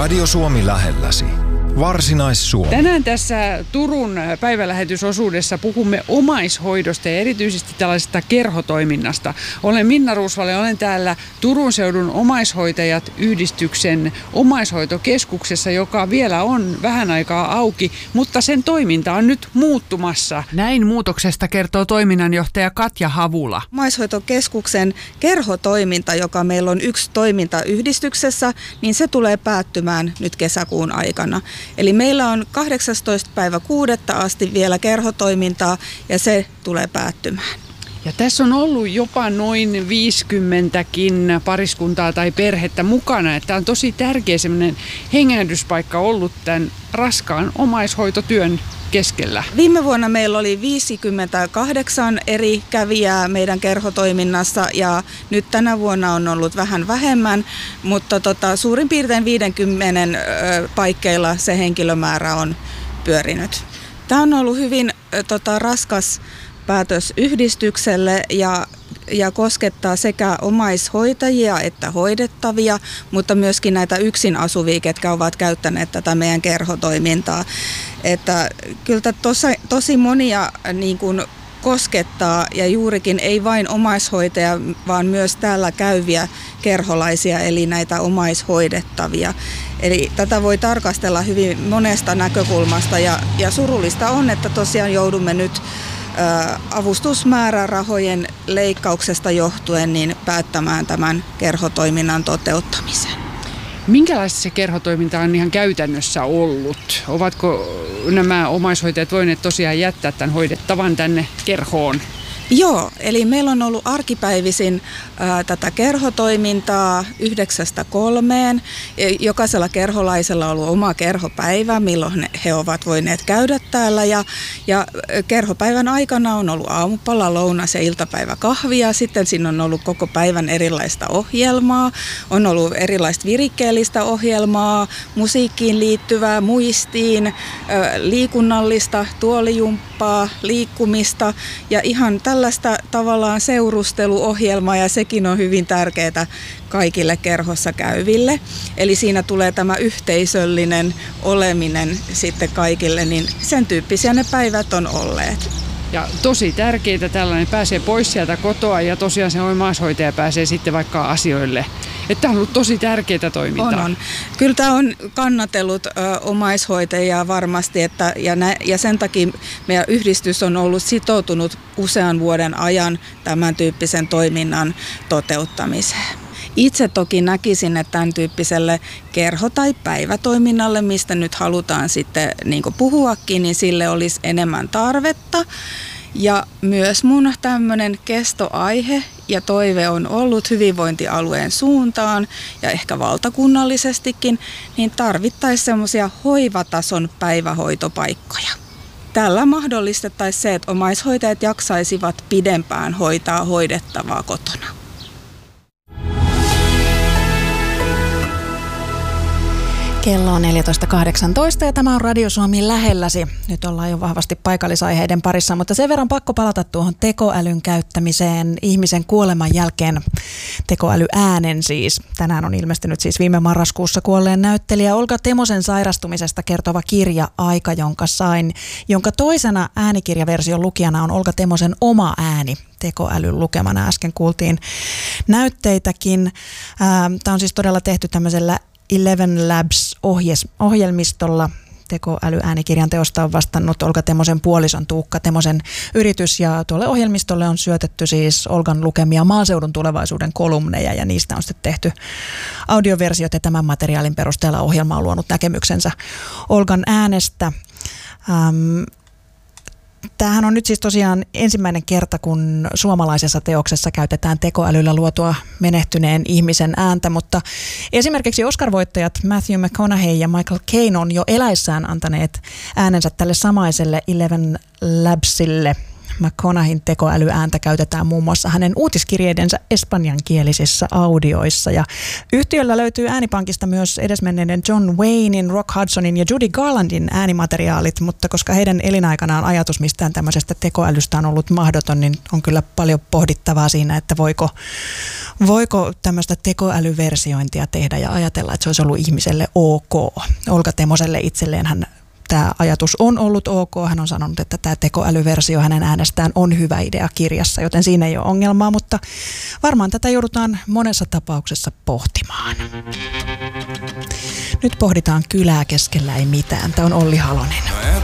Radio Suomi lähelläsi. Varsinais-Suomi. Tänään tässä Turun päivälähetysosuudessa puhumme omaishoidosta ja erityisesti tällaisesta kerhotoiminnasta. Olen Minna Ruusvalle, olen täällä Turun seudun omaishoitajat yhdistyksen omaishoitokeskuksessa, joka vielä on vähän aikaa auki, mutta sen toiminta on nyt muuttumassa. Näin muutoksesta kertoo toiminnanjohtaja Katja Havula. Omaishoitokeskuksen kerhotoiminta, joka meillä on yksi toiminta yhdistyksessä, niin se tulee päättymään nyt kesäkuun aikana. Eli meillä on 18.6. asti vielä kerhotoimintaa ja se tulee päättymään. Ja tässä on ollut jopa noin 50kin pariskuntaa tai perhettä mukana. Tämä on tosi tärkeä semmoinen hengähdyspaikka ollut tämän raskaan omaishoitotyön keskellä. Viime vuonna meillä oli 58 eri kävijää meidän kerhotoiminnassa ja nyt tänä vuonna on ollut vähän vähemmän, mutta suurin piirtein 50 paikkeilla se henkilömäärä on pyörinyt. Tämä on ollut hyvin raskas päätös yhdistykselle ja koskettaa sekä omaishoitajia että hoidettavia, mutta myöskin näitä yksin asuvia, ketkä ovat käyttäneet tätä meidän kerhotoimintaa. Että kyllä tosi monia niin kuin koskettaa ja juurikin ei vain omaishoitajia, vaan myös täällä käyviä kerholaisia, eli näitä omaishoidettavia. Eli tätä voi tarkastella hyvin monesta näkökulmasta ja surullista on, että tosiaan joudumme nyt avustusmäärärahojen leikkauksesta johtuen niin päättämään tämän kerhotoiminnan toteuttamisen. Minkälaista se kerhotoiminta on ihan käytännössä ollut? Ovatko nämä omaishoitajat voineet tosiaan jättää tämän hoidettavan tänne kerhoon? Joo, eli meillä on ollut arkipäivisin tätä kerhotoimintaa 9–3. Jokaisella kerholaisella on ollut oma kerhopäivä, milloin he ovat voineet käydä täällä. Ja kerhopäivän aikana on ollut aamupala, lounas ja iltapäiväkahvia. Sitten siinä on ollut koko päivän erilaista ohjelmaa. On ollut erilaista virikkeellistä ohjelmaa, musiikkiin liittyvää, muistiin, liikunnallista, tuolijumppaa, liikkumista ja ihan tällaista tavallaan seurusteluohjelmaa ja sekin on hyvin tärkeää kaikille kerhossa käyville. Eli siinä tulee tämä yhteisöllinen oleminen sitten kaikille, niin sen tyyppisiä ne päivät on olleet. Ja tosi tärkeää tällainen, pääsee pois sieltä kotoa ja tosiaan se omaishoitaja pääsee sitten vaikka asioille. Että tämä on ollut tosi tärkeää toimintaa. On. Kyllä tämä on kannatellut omaishoitajia varmasti ja sen takia meidän yhdistys on ollut sitoutunut usean vuoden ajan tämän tyyppisen toiminnan toteuttamiseen. Itse toki näkisin, että tämän tyyppiselle kerho- tai päivätoiminnalle, mistä nyt halutaan sitten niin kuin puhuakin, niin sille olisi enemmän tarvetta. Ja myös mun tämmöinen kestoaihe ja toive on ollut hyvinvointialueen suuntaan ja ehkä valtakunnallisestikin, niin tarvittaisiin semmoisia hoivatason päivähoitopaikkoja. Tällä mahdollistettaisiin se, että omaishoitajat jaksaisivat pidempään hoitaa hoidettavaa kotona. Kello on 14.18 ja tämä on Radio Suomi lähelläsi. Nyt ollaan jo vahvasti paikallisaiheiden parissa, mutta sen verran pakko palata tuohon tekoälyn käyttämiseen ihmisen kuoleman jälkeen. Tekoälyäänen siis. Tänään on ilmestynyt siis viime marraskuussa kuolleen näyttelijä Olga Temosen sairastumisesta kertova kirja Aika, jonka sain, jonka toisena äänikirjaversion lukijana on Olga Temosen oma ääni. Tekoälyn lukemana äsken kuultiin näytteitäkin. Tämä on siis todella tehty tämmöisellä Eleven Labs-ohjelmistolla. Tekoälyäänikirjan teosta on vastannut Olga Temosen puolison Tuukka Temosen yritys ja tuolle ohjelmistolle on syötetty siis Olgan lukemia maaseudun tulevaisuuden kolumneja ja niistä on sitten tehty audioversiot ja tämän materiaalin perusteella ohjelma on luonut näkemyksensä Olgan äänestä. Tämähän on nyt siis tosiaan ensimmäinen kerta, kun suomalaisessa teoksessa käytetään tekoälyllä luotua menehtyneen ihmisen ääntä, mutta esimerkiksi Oscar-voittajat Matthew McConaughey ja Michael Caine on jo eläissään antaneet äänensä tälle samaiselle Eleven Labsille McConaughey tekoälyääntä käytetään muun muassa hänen uutiskirjeidensä espanjankielisissä audioissa. Ja yhtiöllä löytyy äänipankista myös edesmenneiden John Waynein, Rock Hudsonin ja Judy Garlandin äänimateriaalit, mutta koska heidän elinaikanaan ajatus mistään tämmöisestä tekoälystä on ollut mahdoton, niin on kyllä paljon pohdittavaa siinä, että voiko tämmöistä tekoälyversiointia tehdä ja ajatella, että se olisi ollut ihmiselle ok. Olga Temoselle itselleen tämä ajatus on ollut ok. Hän on sanonut, että tämä tekoälyversio hänen äänestään on hyvä idea kirjassa, joten siinä ei ole ongelmaa, mutta varmaan tätä joudutaan monessa tapauksessa pohtimaan. Nyt pohditaan kylää keskellä ei mitään. Tämä on Olli Halonen.